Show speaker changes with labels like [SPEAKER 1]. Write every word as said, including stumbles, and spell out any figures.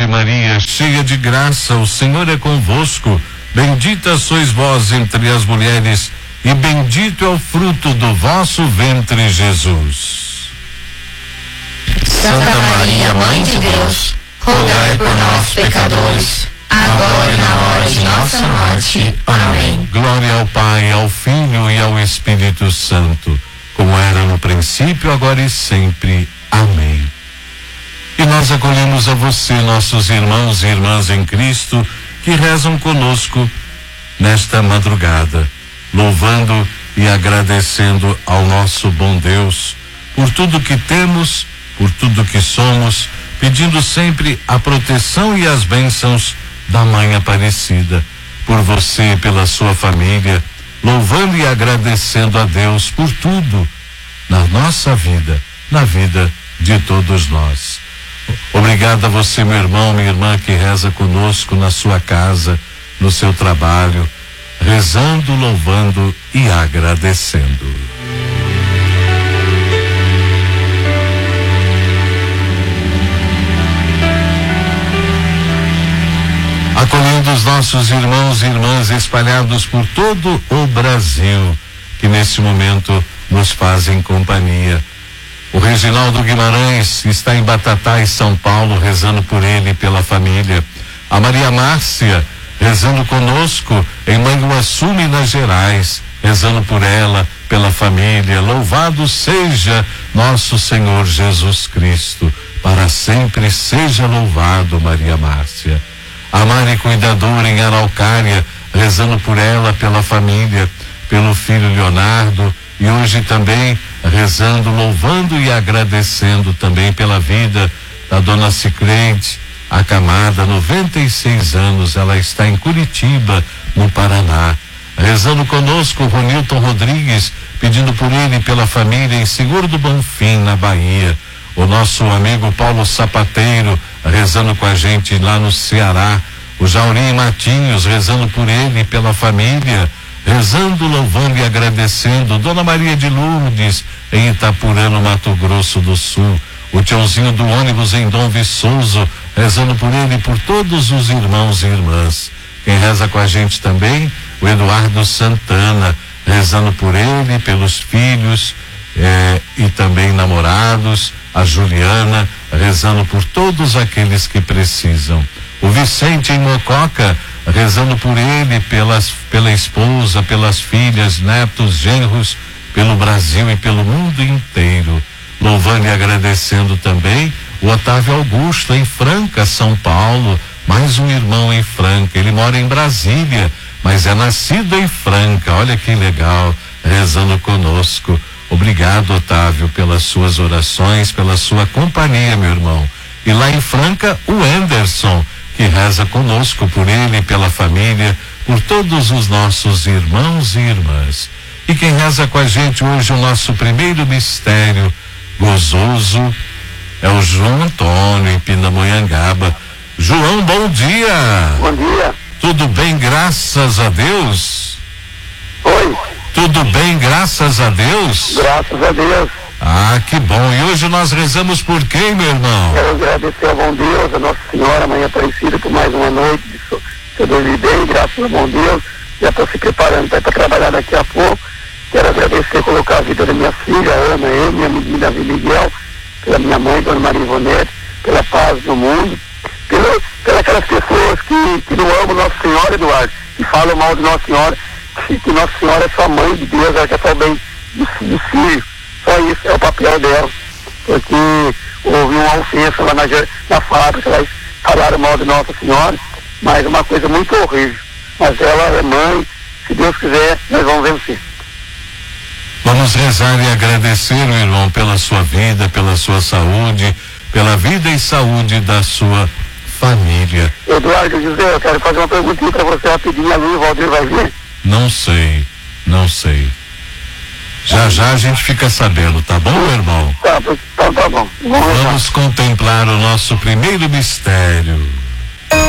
[SPEAKER 1] Ave Maria, cheia de graça, o Senhor é convosco. Bendita sois vós entre as mulheres, e bendito é o fruto do vosso ventre, Jesus.
[SPEAKER 2] Santa Maria, Mãe de Deus, rogai por nós, pecadores, agora e na hora de nossa morte. Amém.
[SPEAKER 1] Glória ao Pai, ao Filho e ao Espírito Santo, como era no princípio, agora e sempre. Amém. E nós acolhemos a você, nossos irmãos e irmãs em Cristo, que rezam conosco nesta madrugada, louvando e agradecendo ao nosso bom Deus por tudo que temos, por tudo que somos, pedindo sempre a proteção e as bênçãos da Mãe Aparecida, por você e pela sua família, louvando e agradecendo a Deus por tudo na nossa vida, na vida de todos nós. Obrigado a você, meu irmão, minha irmã, que reza conosco na sua casa, no seu trabalho, rezando, louvando e agradecendo. Acolhendo os nossos irmãos e irmãs espalhados por todo o Brasil, que nesse momento nos fazem companhia. O Reginaldo Guimarães está em Batatais, São Paulo, rezando por ele e pela família. A Maria Márcia, rezando conosco em Manhuaçu, Minas Gerais, rezando por ela, pela família. Louvado seja nosso Senhor Jesus Cristo, para sempre seja louvado, Maria Márcia. A Mari Cuidadora em Araucária, rezando por ela, pela família, pelo filho Leonardo, e hoje também rezando, louvando e agradecendo também pela vida da dona Cicrente Acamada, noventa e seis anos, ela está em Curitiba, no Paraná. Rezando conosco o Ronilton Rodrigues, pedindo por ele e pela família em Seguro do Bonfim, na Bahia. O nosso amigo Paulo Sapateiro, rezando com a gente lá no Ceará. O Jaurim Matinhos, rezando por ele e pela família, rezando, louvando e agradecendo. Dona Maria de Lourdes, em Itapurã, no Mato Grosso do Sul. O tiozinho do ônibus em Dom Viçoso, rezando por ele e por todos os irmãos e irmãs. Quem reza com a gente também, o Eduardo Santana, rezando por ele, pelos filhos eh, e também namorados. A Juliana, rezando por todos aqueles que precisam. O Vicente em Mococa, rezando por ele, pelas, pela esposa, pelas filhas, netos, genros, pelo Brasil e pelo mundo inteiro. Louvando e agradecendo também o Otávio Augusto em Franca, São Paulo, mais um irmão em Franca. Ele mora em Brasília, mas é nascido em Franca. Olha que legal, rezando conosco. Obrigado, Otávio, pelas suas orações, pela sua companhia, meu irmão. E lá em Franca, o Anderson, que reza conosco por ele, pela família, por todos os nossos irmãos e irmãs. E quem reza com a gente hoje o nosso primeiro mistério gozoso é o João Antônio, em Pindamonhangaba. João, bom dia.
[SPEAKER 3] Bom dia.
[SPEAKER 1] Tudo bem, graças a Deus?
[SPEAKER 3] Oi.
[SPEAKER 1] Tudo bem, graças a Deus?
[SPEAKER 3] Graças a Deus.
[SPEAKER 1] Ah, que bom. E hoje nós rezamos por quem, meu irmão?
[SPEAKER 3] Quero agradecer ao bom Deus, a Nossa Senhora, Mãe Aparecida, por mais uma noite de so, eu dormi bem, graças ao bom Deus. Já estou se preparando para trabalhar daqui a pouco. Quero agradecer, colocar a vida da minha filha, Ana, eu, minha menina Davi Miguel, pela minha mãe, Dona Maria Ivonete, pela paz no mundo, pela, pela aquelas pessoas que, que não amam Nossa Senhora, Eduardo, que falam mal de Nossa Senhora, que, que Nossa Senhora é sua mãe de Deus, ela quer fazer o bem dos do filhos. Só isso é o papel dela, porque houve uma ofensa lá na, na fábrica, lá falaram mal de Nossa Senhora, mas é uma coisa muito horrível. Mas ela é mãe, se Deus quiser, nós vamos vencer.
[SPEAKER 1] Vamos rezar e agradecer, meu irmão, pela sua vida, pela sua saúde, pela vida e saúde da sua família.
[SPEAKER 3] Eduardo José, eu quero fazer uma perguntinha para você rapidinho, ali o Valdir vai vir?
[SPEAKER 1] Não sei, não sei. Já já a gente fica sabendo, tá bom, meu irmão?
[SPEAKER 3] Tá, então tá bom. Vamos,
[SPEAKER 1] Vamos contemplar o nosso primeiro mistério.